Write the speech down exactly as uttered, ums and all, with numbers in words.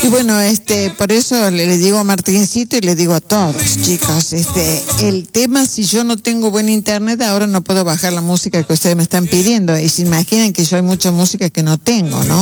Y bueno, este, por eso le, le digo a Martincito y le digo a todos, chicos, este, el tema, si yo no tengo buen internet, ahora no puedo bajar la música que ustedes me están pidiendo. Y se imaginan que yo hay mucha música que no tengo, ¿no?